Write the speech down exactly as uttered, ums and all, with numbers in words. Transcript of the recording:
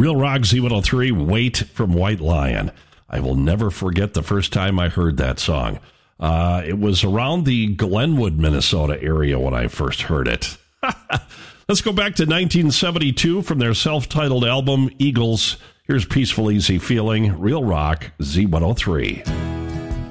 Real Rock Z one oh three, Wait from White Lion. I will never forget the first time I heard that song. Uh, it was around the Glenwood, Minnesota area when I first heard it. Let's go back to nineteen seventy-two from their self-titled album, Eagles. Here's Peaceful Easy Feeling, Real Rock Z one oh three.